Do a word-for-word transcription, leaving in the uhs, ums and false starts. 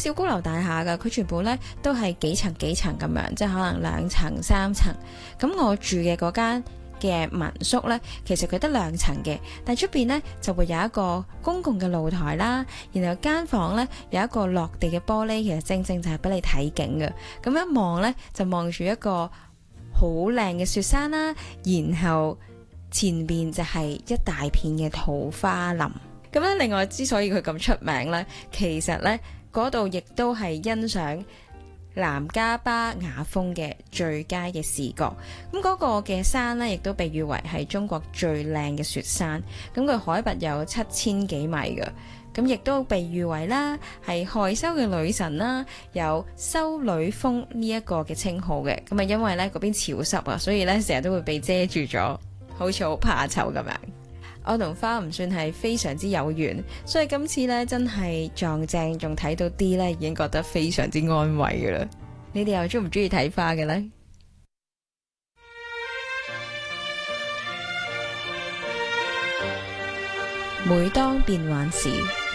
少高樓大廈噶，佢全部咧都係幾層幾層咁樣，即係可能兩層三層。咁我住嘅嗰間嘅民宿呢，其實佢得兩層嘅，但係出邊呢就會有一個公共嘅露台啦，然後間房呢有一個落地嘅玻璃，其實正正就係俾你睇景嘅。咁一望呢，就望住一個好靚嘅雪山啦，然後前邊就係一大片嘅桃花林。咁咧，另外之所以佢咁出名呢，其實呢嗰度亦都係欣賞南迦巴雅峰嘅最佳嘅視覺，咁嗰個嘅山呢，亦都被譽為係中國最靚嘅雪山。咁佢海拔有七千幾米嘅，咁亦都被譽為啦係害羞嘅女神啦，有修女峰呢一個嘅稱號嘅。咁啊，因為呢嗰邊潮濕啊，所以呢成日都會被遮住咗，好似好怕醜咁樣。我同花唔算係非常之有緣，所以今次呢真係撞正，仲睇到啲呢已經覺得非常之安慰噶啦。你哋又中唔中意睇花嘅呢？每當變幻時，